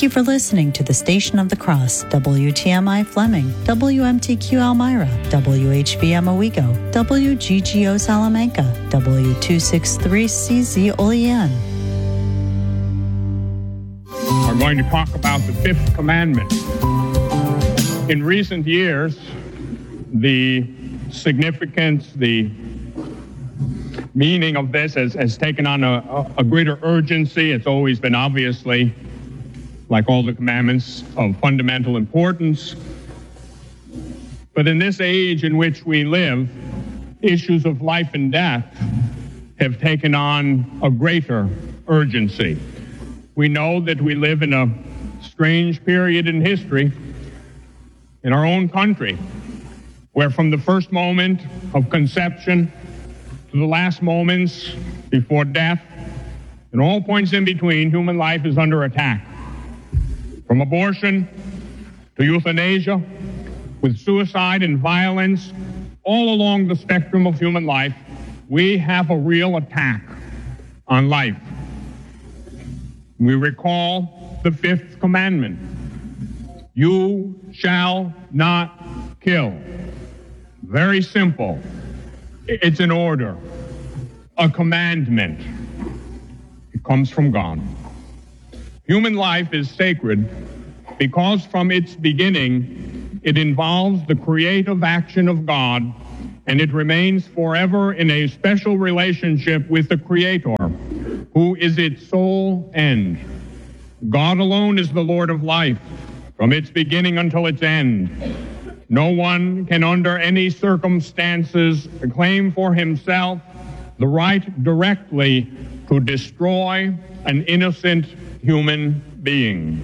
Thank you for listening to the Station of the Cross, WTMI Fleming, WMTQ Elmira, WHVM Owego, WGGO Salamanca, W263CZ Olean. We're going to talk about the fifth commandment. In recent years, the significance, the meaning of this has taken on a greater urgency. It's always been obviously, like all the commandments, of fundamental importance. But in this age in which we live, issues of life and death have taken on a greater urgency. We know that we live in a strange period in history in our own country, where from the first moment of conception to the last moments before death, and all points in between, human life is under attack. From abortion to euthanasia, with suicide and violence, all along the spectrum of human life, we have a real attack on life. We recall the fifth commandment: you shall not kill. Very simple. It's an order, a commandment. It comes from God. Human life is sacred because from its beginning it involves the creative action of God, and it remains forever in a special relationship with the Creator, who is its sole end. God alone is the Lord of life, from its beginning until its end. No one can under any circumstances claim for himself the right directly to destroy an innocent human being.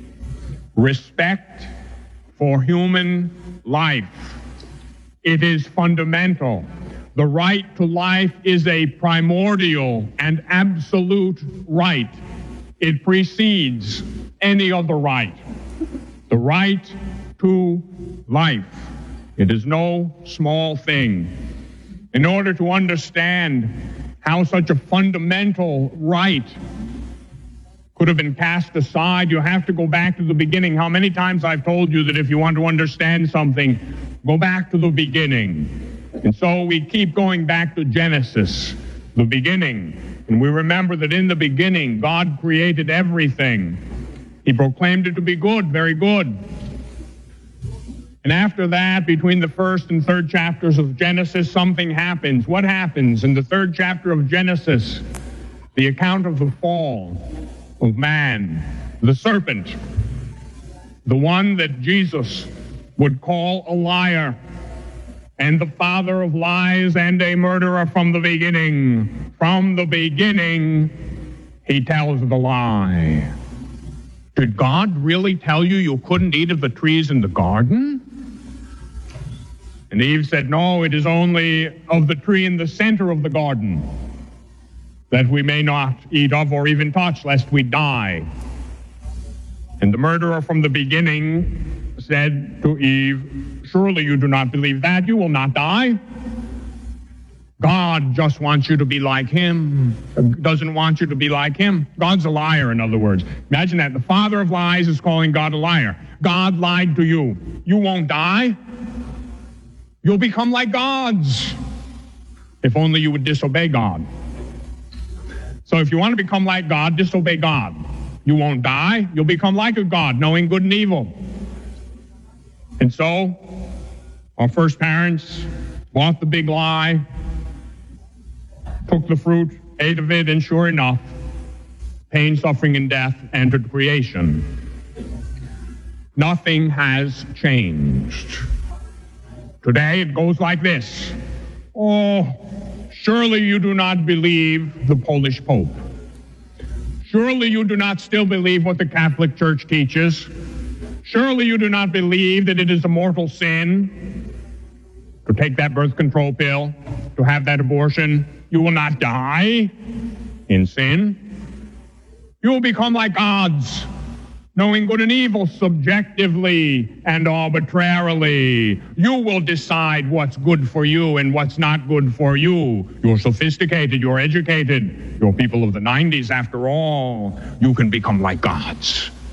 Respect for human life. It is fundamental. The right to life is a primordial and absolute right. It precedes any other right. The right to life. It is no small thing. In order to understand how such a fundamental right could have been cast aside, you have to go back to the beginning. How many times I've told you that if you want to understand something, go back to the beginning. And so we keep going back to Genesis, the beginning. And we remember that in the beginning, God created everything. He proclaimed it to be good, very good. And after that, between the first and third chapters of Genesis, something happens. What happens? In the third chapter of Genesis, the account of the fall of man, the serpent, the one that Jesus would call a liar and the father of lies and a murderer from the beginning. From the beginning, he tells the lie. Did God really tell you you couldn't eat of the trees in the garden? And Eve said, no, it is only of the tree in the center of the garden that we may not eat of or even touch, lest we die. And the murderer from the beginning said to Eve, surely you do not believe that, you will not die. God just wants you to be like him, doesn't want you to be like him. God's a liar, in other words. Imagine that. The father of lies is calling God a liar. God lied to you. You won't die. You'll become like gods. If only you would disobey God. So if you want to become like God, disobey God. You won't die. You'll become like a God, knowing good and evil. And so our first parents bought the big lie, took the fruit, ate of it, and sure enough, pain, suffering, and death entered creation. Nothing has changed. Today it goes like this. Oh, surely you do not believe the Polish Pope. Surely you do not still believe what the Catholic Church teaches. Surely you do not believe that it is a mortal sin to take that birth control pill, to have that abortion. You will not die in sin. You will become like gods, knowing good and evil subjectively and arbitrarily. You will decide what's good for you and what's not good for you. You're sophisticated, you're educated, you're people of the 90s after all. You can become like gods.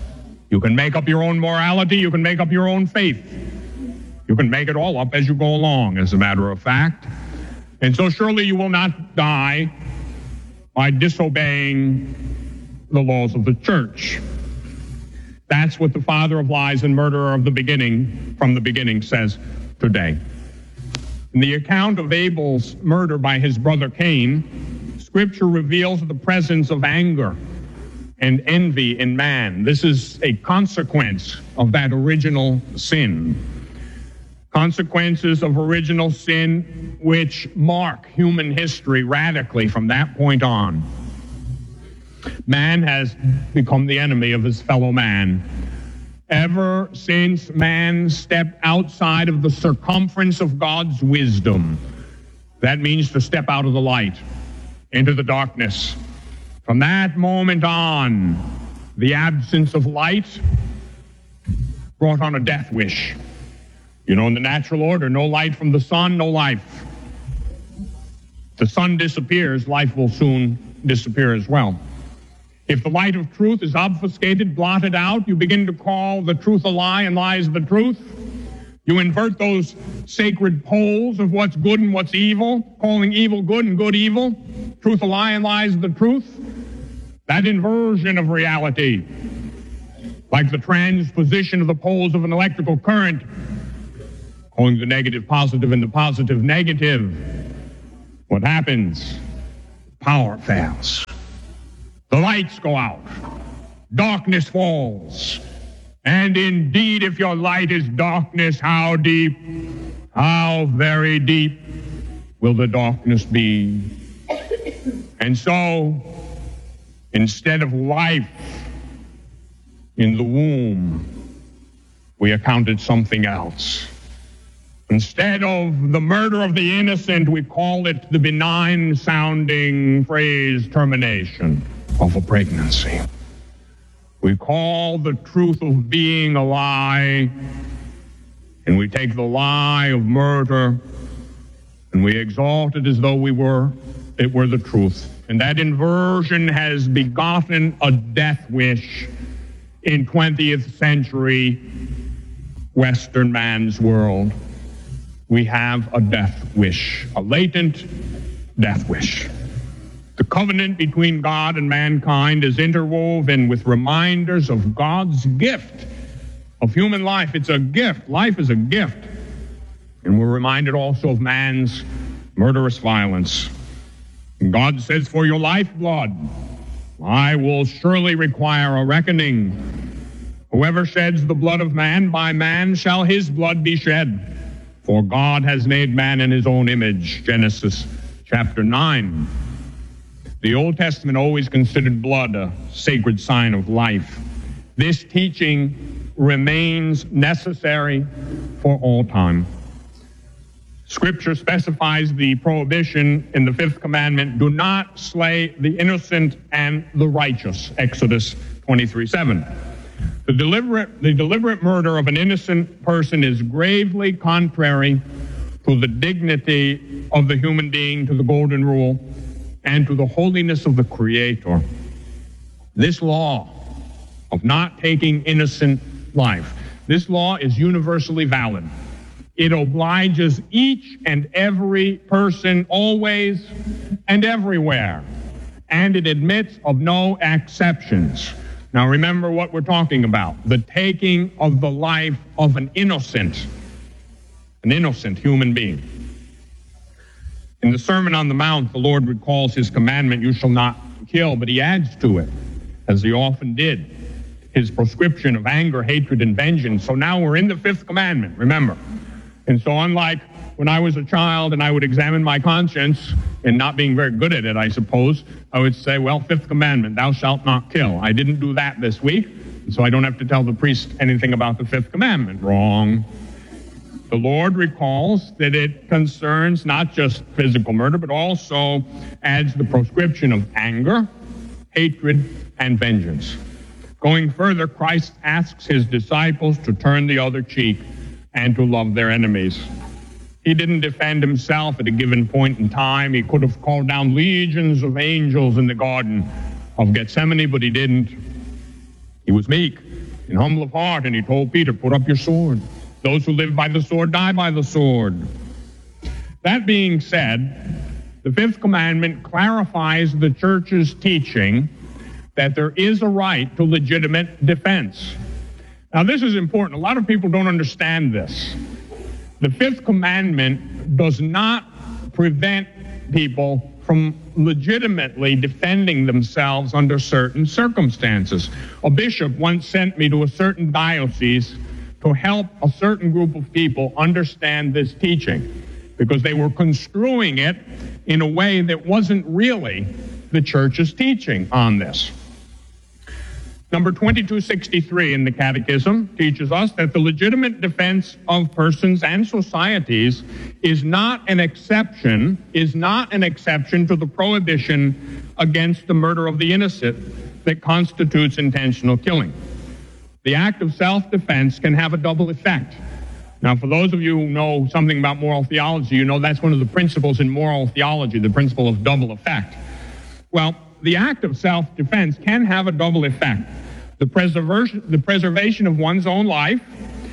You can make up your own morality. You can make up your own faith. You can make it all up as you go along, as a matter of fact. And so surely you will not die by disobeying the laws of the church. That's what the father of lies and murderer of the beginning, from the beginning, says today. In the account of Abel's murder by his brother Cain, Scripture reveals the presence of anger and envy in man. This is a consequence of that original sin. Consequences of original sin which mark human history radically from that point on. Man has become the enemy of his fellow man. Ever since man stepped outside of the circumference of God's wisdom, that means to step out of the light into the darkness. From that moment on, the absence of light brought on a death wish. You know, in the natural order, no light from the sun, no life. If the sun disappears, life will soon disappear as well. If the light of truth is obfuscated, blotted out, you begin to call the truth a lie and lies the truth. You invert those sacred poles of what's good and what's evil, calling evil good and good evil, truth a lie and lies the truth. That inversion of reality, like the transposition of the poles of an electrical current, calling the negative positive and the positive negative. What happens? Power fails. The lights go out. Darkness falls. And indeed, if your light is darkness, how deep, how very deep will the darkness be? And so, instead of life in the womb, we accounted something else. Instead of the murder of the innocent, we call it the benign-sounding phrase termination of a pregnancy. We call the truth of being a lie, and we take the lie of murder, and we exalt it as though it were the truth. And that inversion has begotten a death wish in 20th century Western man's world. We have a death wish, a latent death wish. The covenant between God and mankind is interwoven with reminders of God's gift of human life. It's a gift. Life is a gift. And we're reminded also of man's murderous violence. And God says, for your lifeblood, I will surely require a reckoning. Whoever sheds the blood of man, by man shall his blood be shed. For God has made man in his own image. Genesis chapter 9. The Old Testament always considered blood a sacred sign of life. This teaching remains necessary for all time. Scripture specifies the prohibition in the fifth commandment, do not slay the innocent and the righteous, Exodus 23:7. The deliberate murder of an innocent person is gravely contrary to the dignity of the human being, to the golden rule, and to the holiness of the Creator. This law of not taking innocent life, this law is universally valid. It obliges each and every person always and everywhere, and it admits of no exceptions. Now remember what we're talking about, the taking of the life of an innocent human being. In the Sermon on the Mount, the Lord recalls his commandment, you shall not kill, but he adds to it, as he often did, his prescription of anger, hatred, and vengeance. So now we're in the fifth commandment, remember. And so unlike when I was a child and I would examine my conscience, and not being very good at it, I suppose, I would say, well, fifth commandment, thou shalt not kill. I didn't do that this week, and so I don't have to tell the priest anything about the fifth commandment. Wrong. The Lord recalls that it concerns not just physical murder, but also adds the proscription of anger, hatred, and vengeance. Going further, Christ asks his disciples to turn the other cheek and to love their enemies. He didn't defend himself at a given point in time. He could have called down legions of angels in the Garden of Gethsemane, but he didn't. He was meek. and humble of heart, and he told Peter, put up your sword. Those who live by the sword die by the sword. That being said, the fifth commandment clarifies the church's teaching that there is a right to legitimate defense. Now, this is important. A lot of people don't understand this. The fifth commandment does not prevent people from legitimately defending themselves under certain circumstances. A bishop once sent me to a certain diocese to help a certain group of people understand this teaching, because they were construing it in a way that wasn't really the church's teaching on this. Number 2263 in the Catechism teaches us that the legitimate defense of persons and societies is not an exception to the prohibition against the murder of the innocent that constitutes intentional killing. The act of self-defense can have a double effect. Now, for those of you who know something about moral theology, you know that's one of the principles in moral theology, the principle of double effect. Well, the act of self-defense can have a double effect. The preservation of one's own life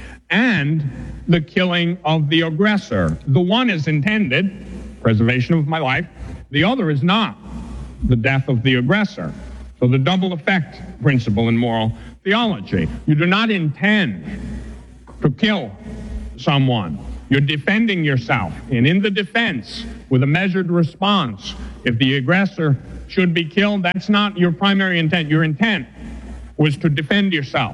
and the killing of the aggressor. The one is intended, preservation of my life. The other is not, the death of the aggressor. So the double effect principle in moral theology. You do not intend to kill someone. You're defending yourself. And in the defense, with a measured response, if the aggressor should be killed, that's not your primary intent. Your intent was to defend yourself.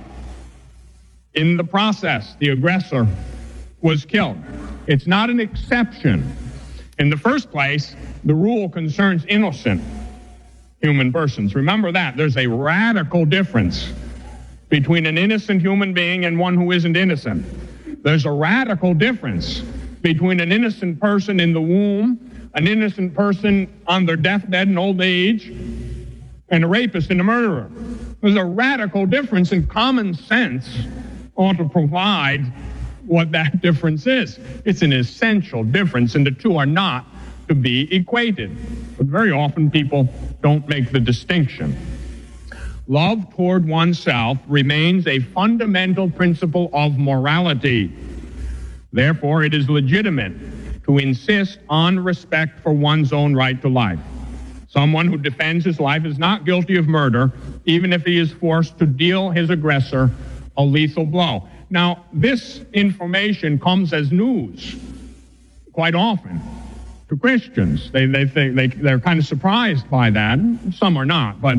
In the process, the aggressor was killed. It's not an exception. In the first place, the rule concerns innocent human persons. Remember that. There's a radical difference between an innocent human being and one who isn't innocent. There's a radical difference between an innocent person in the womb, an innocent person on their deathbed in old age, and a rapist and a murderer. There's a radical difference, and common sense ought to provide what that difference is. It's an essential difference, and the two are not to be equated. But very often people don't make the distinction. Love toward oneself remains a fundamental principle of morality. Therefore, it is legitimate to insist on respect for one's own right to life. Someone who defends his life is not guilty of murder, even if he is forced to deal his aggressor a lethal blow. Now, this information comes as news quite often to Christians. They're kind of surprised by that. Some are not, but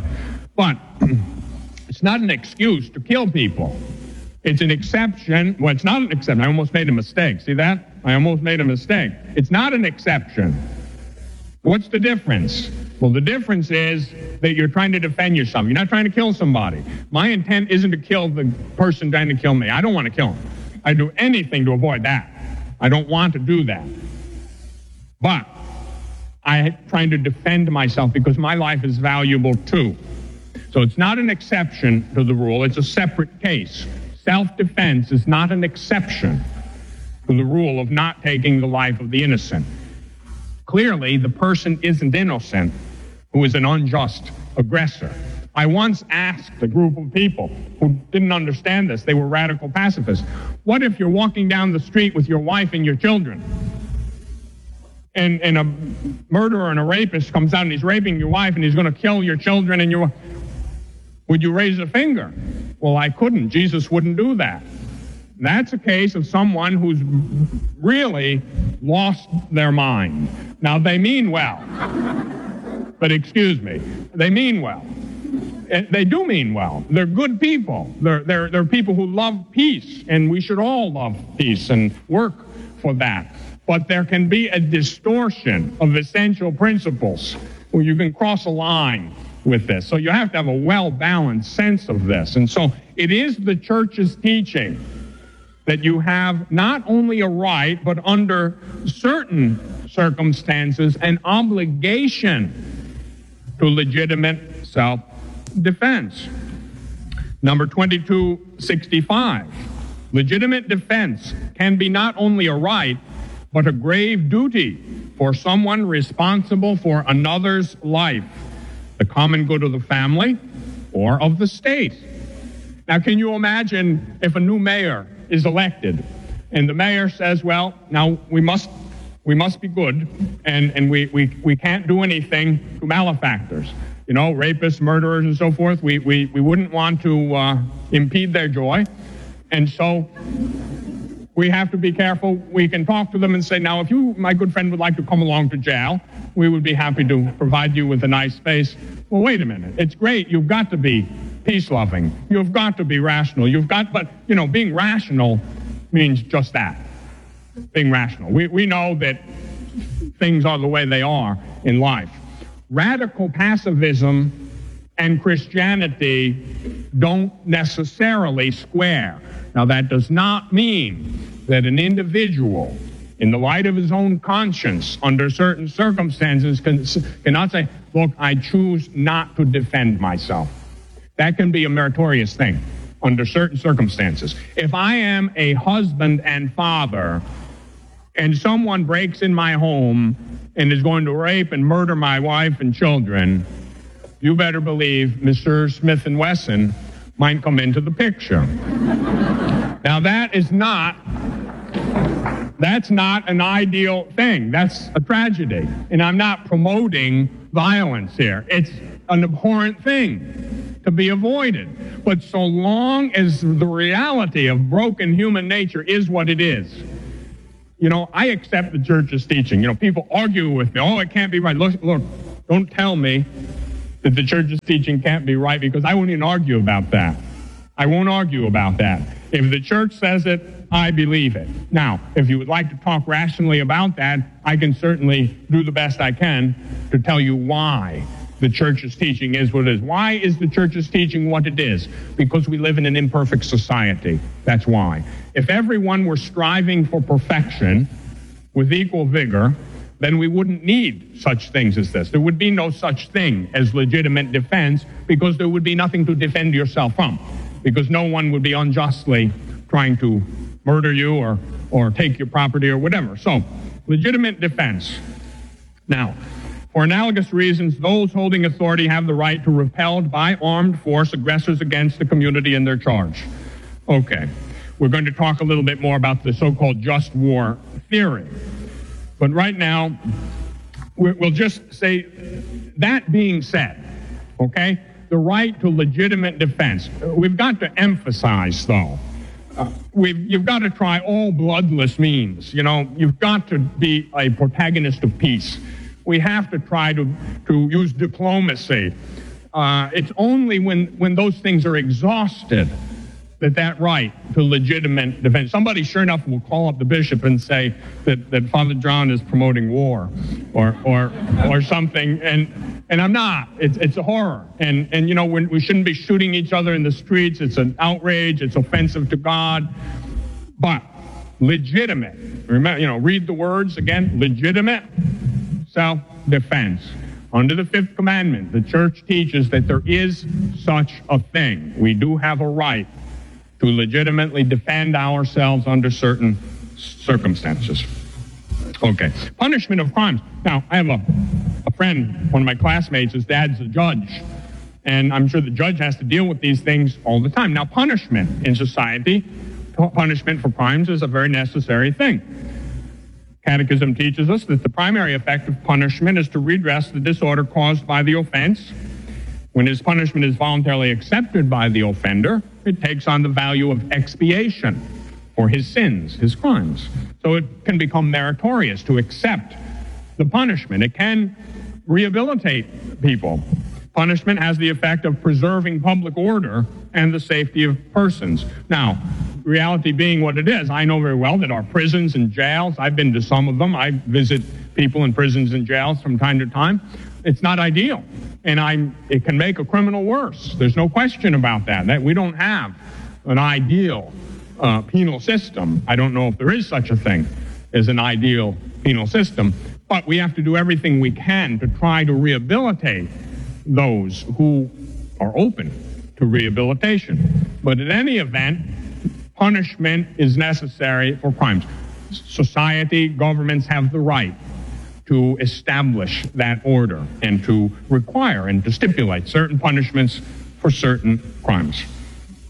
it's not an excuse to kill people. It's an exception. Well, it's not an exception. I almost made a mistake. See that? I almost made a mistake. It's not an exception. What's the difference? Well, the difference is that you're trying to defend yourself. You're not trying to kill somebody. My intent isn't to kill the person trying to kill me. I don't want to kill him. I do anything to avoid that. I don't want to do that. But I'm trying to defend myself because my life is valuable too. So it's not an exception to the rule. It's a separate case. Self-defense is not an exception to the rule of not taking the life of the innocent. Clearly, the person isn't innocent who is an unjust aggressor. I once asked a group of people who didn't understand this. They were radical pacifists. What if you're walking down the street with your wife and your children, and a murderer and a rapist comes out and he's raping your wife and he's going to kill your children and your... Would you raise a finger? Well, I couldn't. Jesus wouldn't do that. That's a case of someone who's really lost their mind. Now, they mean well. But excuse me, they mean well. They do mean well. They're good people. They're people who love peace, and we should all love peace and work for that. But there can be a distortion of essential principles where you can cross a line with this. So you have to have a well-balanced sense of this. And so it is the church's teaching that you have not only a right, but under certain circumstances, an obligation to legitimate self-defense. Number 2265, legitimate defense can be not only a right, but a grave duty for someone responsible for another's life, the common good of the family or of the state. Now, can you imagine if a new mayor is elected and the mayor says, well, now we must be good and we can't do anything to malefactors, rapists, murderers, and so forth. We wouldn't want to impede their joy. And so we have to be careful. We can talk to them and say, now, if you, my good friend, would like to come along to jail, we would be happy to provide you with a nice space. Well, wait a minute. It's great. You've got to be peace-loving. You've got to be rational. But being rational means just that, being rational. We know that things are the way they are in life. Radical pacifism and Christianity don't necessarily square. Now, that does not mean that an individual, in the light of his own conscience, under certain circumstances, cannot say, look, I choose not to defend myself. That can be a meritorious thing under certain circumstances. If I am a husband and father and someone breaks in my home and is going to rape and murder my wife and children, you better believe Mr. Smith & Wesson might come into the picture. Now, that's not an ideal thing. That's a tragedy. And I'm not promoting violence here. It's an abhorrent thing to be avoided. But so long as the reality of broken human nature is what it is, I accept the church's teaching. People argue with me. Oh, it can't be right. Look, don't tell me that the church's teaching can't be right, because I won't even argue about that. I won't argue about that. If the church says it, I believe it. Now, if you would like to talk rationally about that, I can certainly do the best I can to tell you why the church's teaching is what it is. Why is the church's teaching what it is? Because we live in an imperfect society. That's why. If everyone were striving for perfection with equal vigor, then we wouldn't need such things as this. There would be no such thing as legitimate defense, because there would be nothing to defend yourself from, because no one would be unjustly trying to murder you or take your property or whatever. So, legitimate defense. Now, for analogous reasons, those holding authority have the right to repel by armed force aggressors against the community in their charge. Okay, we're going to talk a little bit more about the so-called just war theory. But right now, we'll just say, that being said, okay, the right to legitimate defense. We've got to emphasize, though, you've got to try all bloodless means. You've got to be a protagonist of peace. We have to try to use diplomacy. It's only when those things are exhausted that right to legitimate defense. Somebody, sure enough, will call up the bishop and say that Father John is promoting war or something, and I'm not. It's a horror, and we shouldn't be shooting each other in the streets. It's an outrage. It's offensive to God. But legitimate. Remember, read the words again. Legitimate self-defense. Under the fifth commandment, the church teaches that there is such a thing. We do have a right to legitimately defend ourselves under certain circumstances. Okay. Punishment of crimes. Now, I have a friend, one of my classmates, his dad's a judge, and I'm sure the judge has to deal with these things all the time. Now, punishment in society, punishment for crimes is a very necessary thing. Catechism teaches us that the primary effect of punishment is to redress the disorder caused by the offense. When his punishment is voluntarily accepted by the offender, it takes on the value of expiation for his sins, his crimes. So it can become meritorious to accept the punishment. It can rehabilitate people. Punishment has the effect of preserving public order and the safety of persons. Now, reality being what it is, I know very well that our prisons and jails, I've been to some of them, I visit people in prisons and jails from time to time. It's not ideal, and it can make a criminal worse. There's no question about that we don't have an ideal penal system. I don't know if there is such a thing as an ideal penal system, but we have to do everything we can to try to rehabilitate those who are open to rehabilitation. But in any event, punishment is necessary for crimes. Society, governments have the right to establish that order and to require and to stipulate certain punishments for certain crimes.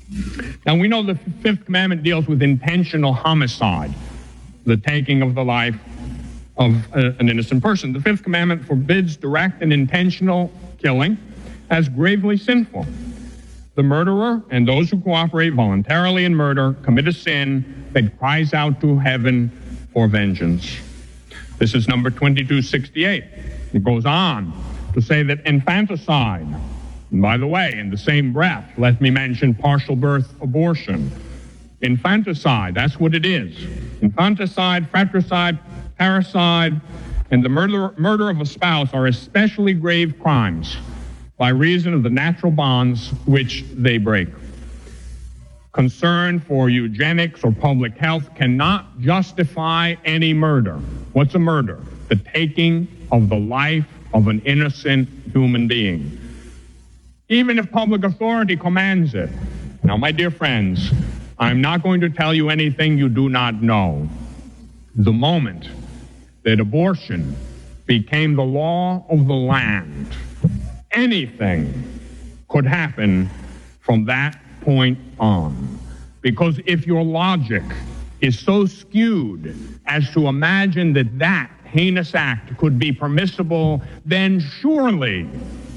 Now, we know the fifth commandment deals with intentional homicide, the taking of the life of an innocent person. The fifth commandment forbids direct and intentional killing as gravely sinful. The murderer and those who cooperate voluntarily in murder commit a sin that cries out to heaven for vengeance. This is number 2268. It goes on to say that infanticide, and by the way, in the same breath, let me mention partial birth abortion. Infanticide, that's what it is. Infanticide, fratricide, parricide, and the murder of a spouse are especially grave crimes by reason of the natural bonds which they break. Concern for eugenics or public health cannot justify any murder. What's a murder? The taking of the life of an innocent human being, even if public authority commands it. Now, my dear friends, I'm not going to tell you anything you do not know. The moment that abortion became the law of the land, anything could happen from that point on. Because if your logic is so skewed as to imagine that that heinous act could be permissible, then surely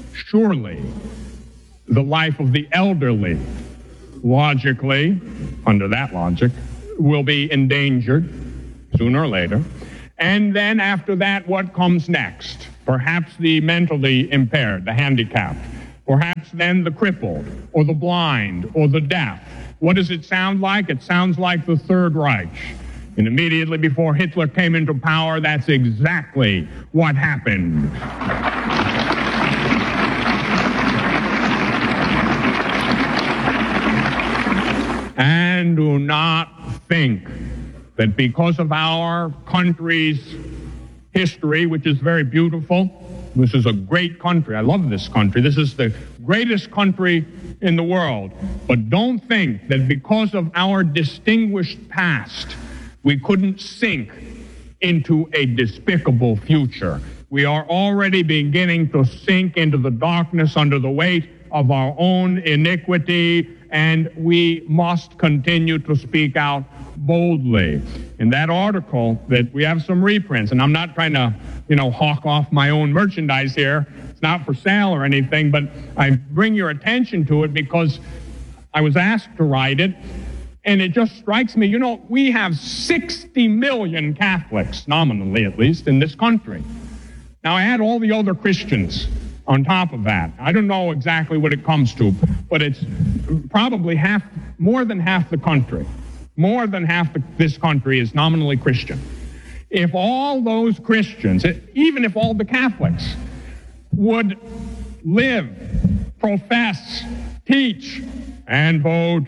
the life of the elderly, logically, under that logic, will be endangered sooner or later. And then after that, what comes next? Perhaps the mentally impaired, the handicapped. Perhaps then the crippled, or the blind, or the deaf. What does it sound like? It sounds like the Third Reich. And immediately before Hitler came into power, that's exactly what happened. And do not think that because of our country's history, which is very beautiful, this is a great country. I love this country. This is the greatest country in the world. But don't think that because of our distinguished past, we couldn't sink into a despicable future. We are already beginning to sink into the darkness under the weight of our own iniquity, and we must continue to speak out boldly. In that article, that we have some reprints, and I'm not trying to, hawk off my own merchandise here. It's not for sale or anything, but I bring your attention to it because I was asked to write it, and it just strikes me, we have 60 million Catholics, nominally at least, in this country. Now, I add all the other Christians on top of that. I don't know exactly what it comes to, but it's probably more than half the country. More than half this country is nominally Christian. If all those Christians, even if all the Catholics, would live, profess, teach, and vote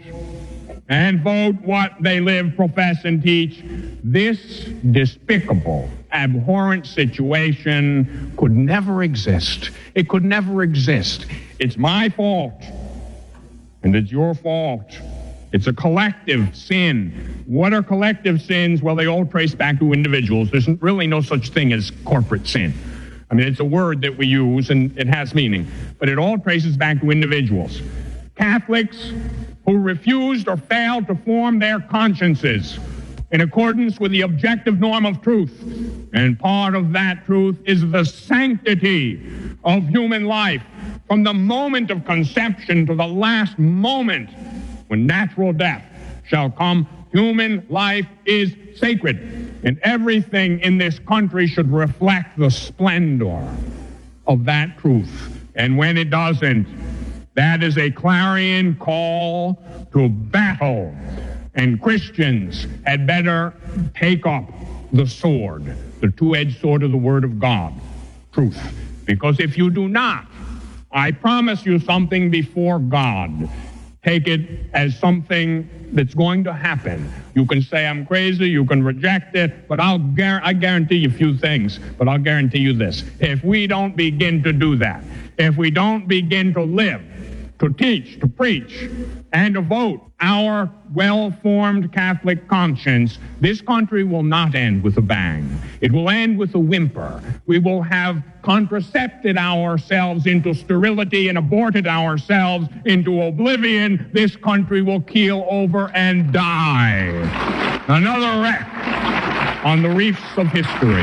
what they live, profess, and teach, this despicable, abhorrent situation could never exist. It could never exist. It's my fault, and it's your fault. It's a collective sin. What are collective sins? Well, they all trace back to individuals. There's really no such thing as corporate sin. I mean, it's a word that we use, and it has meaning. But it all traces back to individuals. Catholics who refused or failed to form their consciences in accordance with the objective norm of truth. And part of that truth is the sanctity of human life. From the moment of conception to the last moment when natural death shall come, human life is sacred. And everything in this country should reflect the splendor of that truth. And when it doesn't, that is a clarion call to battle. And Christians had better take up the sword, the two-edged sword of the Word of God, truth. Because if you do not, I promise you something before God. Take it as something that's going to happen. You can say I'm crazy, you can reject it, but I guarantee you a few things, but I'll guarantee you this. If we don't begin to do that, if we don't begin to live to teach, to preach, and to vote our well-formed Catholic conscience, this country will not end with a bang. It will end with a whimper. We will have contracepted ourselves into sterility and aborted ourselves into oblivion. This country will keel over and die. Another wreck on the reefs of history.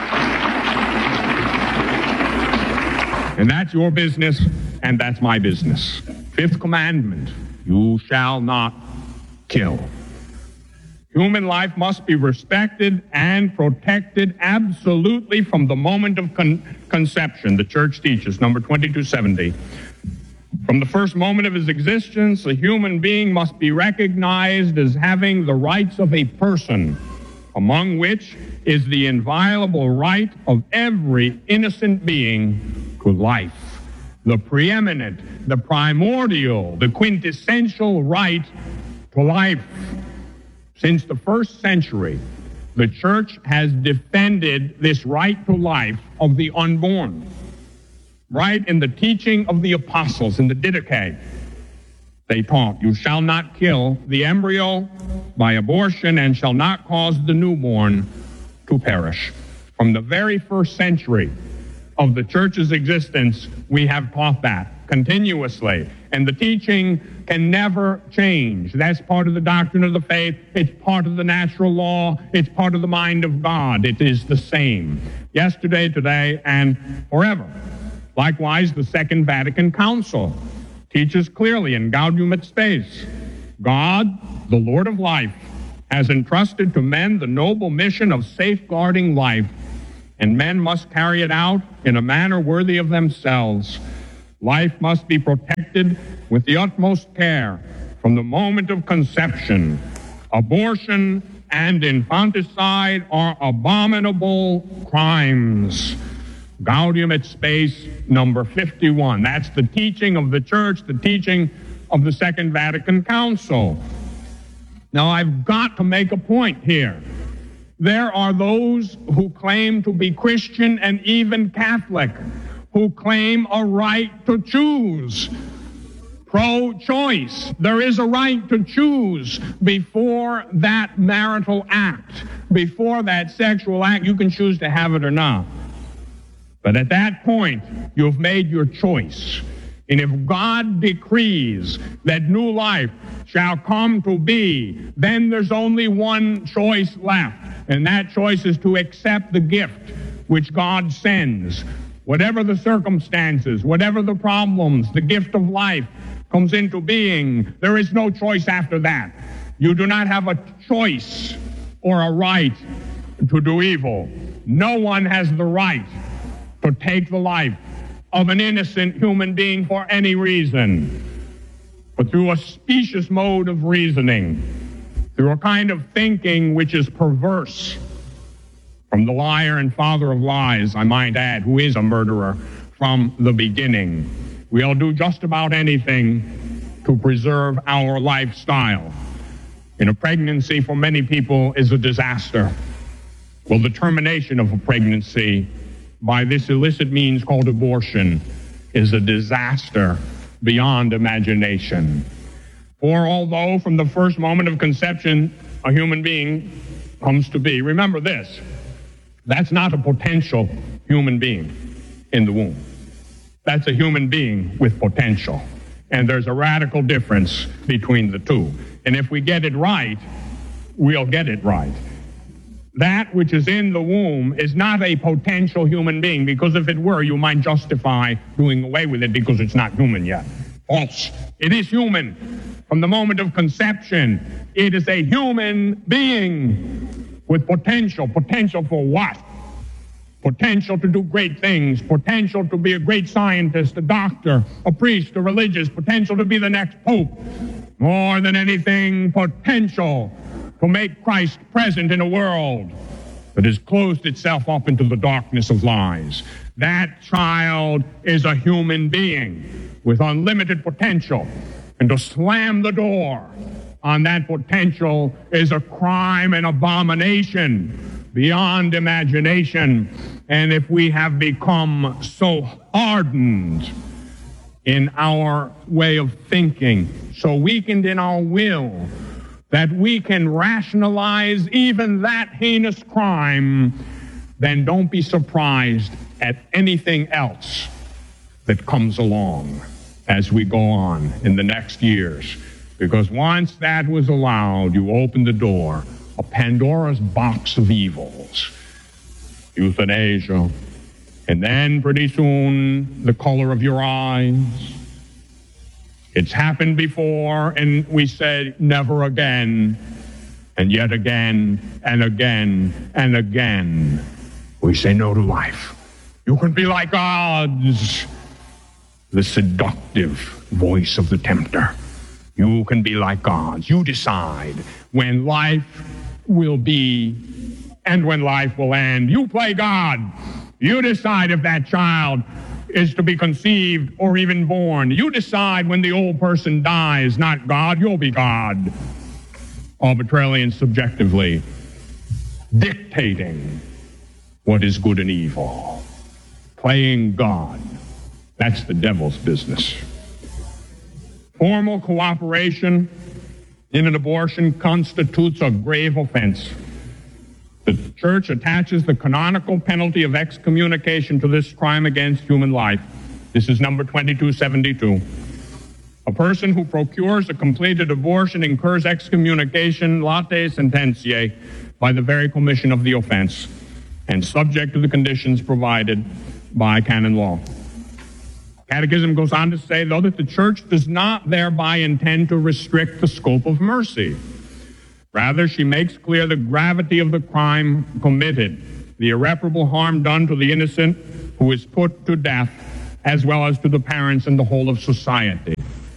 And that's your business, and that's my business. Fifth commandment, you shall not kill. Human life must be respected and protected absolutely from the moment of conception. The Church teaches, number 2270. From the first moment of his existence, a human being must be recognized as having the rights of a person, among which is the inviolable right of every innocent being to life, the preeminent, the primordial, the quintessential right to life. Since the first century, the Church has defended this right to life of the unborn. Right in the teaching of the apostles in the Didache, they taught, you shall not kill the embryo by abortion and shall not cause the newborn to perish. From the very first century of the Church's existence, we have taught that continuously. And the teaching can never change. That's part of the doctrine of the faith. It's part of the natural law. It's part of the mind of God. It is the same yesterday, today, and forever. Likewise, the Second Vatican Council teaches clearly in Gaudium et Spes, God, the Lord of life, has entrusted to men the noble mission of safeguarding life, and men must carry it out in a manner worthy of themselves. Life must be protected with the utmost care from the moment of conception. Abortion and infanticide are abominable crimes. Gaudium et Spes, number 51. That's the teaching of the Church, the teaching of the Second Vatican Council. Now, I've got to make a point here. There are those who claim to be Christian and even Catholic who claim a right to choose. Pro-choice. There is a right to choose before that marital act, before that sexual act. You can choose to have it or not. But at that point, you've made your choice. And if God decrees that new life shall come to be, then there's only one choice left. And that choice is to accept the gift which God sends. Whatever the circumstances, whatever the problems, the gift of life comes into being, there is no choice after that. You do not have a choice or a right to do evil. No one has the right to take the life of an innocent human being for any reason. But through a specious mode of reasoning, through a kind of thinking which is perverse, from the liar and father of lies, I might add, who is a murderer from the beginning, we'll do just about anything to preserve our lifestyle. And a pregnancy for many people is a disaster. Well, the termination of a pregnancy by this illicit means called abortion is a disaster beyond imagination. For although from the first moment of conception a human being comes to be, remember this, that's not a potential human being in the womb. That's a human being with potential. And there's a radical difference between the two. And if we get it right, we'll get it right. That which is in the womb is not a potential human being, because if it were, you might justify doing away with it because it's not human yet. False. It is human. From the moment of conception, it is a human being with potential. Potential for what? Potential to do great things. Potential to be a great scientist, a doctor, a priest, a religious. Potential to be the next pope. More than anything, potential to make Christ present in a world that has closed itself up into the darkness of lies. That child is a human being with unlimited potential. And to slam the door on that potential is a crime and abomination beyond imagination. And if we have become so hardened in our way of thinking, so weakened in our will, that we can rationalize even that heinous crime, then don't be surprised at anything else that comes along as we go on in the next years. Because once that was allowed, you opened the door, a Pandora's box of evils. Euthanasia, and then pretty soon the color of your eyes. It's happened before, and we said never again, and yet again, and again, and again. We say no to life. You can be like gods. The seductive voice of the tempter. You can be like gods. You decide when life will be and when life will end. You play God. You decide if that child is to be conceived or even born. You decide when the old person dies, not God. You'll be God. Arbitrarily and subjectively dictating what is good and evil. Playing God. That's the devil's business. Formal cooperation in an abortion constitutes a grave offense. The church attaches the canonical penalty of excommunication to this crime against human life. This is number 2272. A person who procures a completed abortion incurs excommunication late sententiae by the very commission of the offense and subject to the conditions provided by canon law. Catechism goes on to say, though, that the church does not thereby intend to restrict the scope of mercy. Rather, she makes clear the gravity of the crime committed, the irreparable harm done to the innocent who is put to death, as well as to the parents and the whole of society.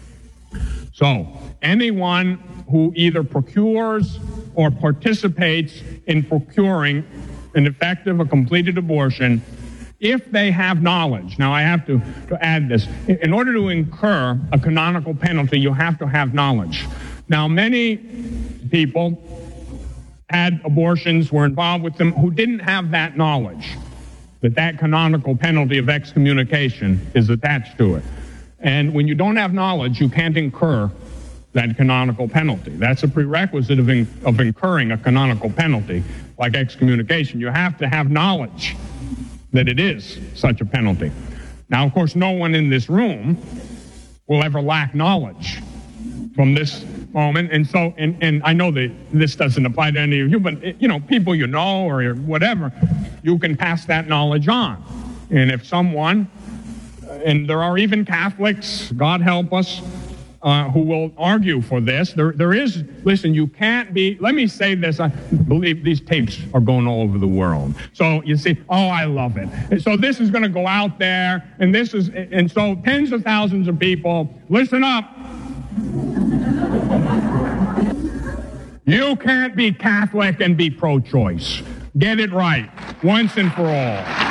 So, anyone who either procures or participates in procuring an effective or completed abortion, if they have knowledge. Now, I have to add this. In order to incur a canonical penalty, you have to have knowledge. Now, many people had abortions, were involved with them, who didn't have that knowledge, that canonical penalty of excommunication is attached to it. And when you don't have knowledge, you can't incur that canonical penalty. That's a prerequisite of incurring a canonical penalty, like excommunication. You have to have knowledge that it is such a penalty. Now, of course, no one in this room will ever lack knowledge from this moment. And so, and I know that this doesn't apply to any of you, but, people you know or whatever, you can pass that knowledge on. And if someone, and there are even Catholics, God help us, who will argue for this. There is, listen, you can't be, let me say this, I believe these tapes are going all over the world. So you see, oh, I love it. And so this is going to go out there, and so tens of thousands of people, listen up. You can't be Catholic and be pro-choice. Get it right, once and for all.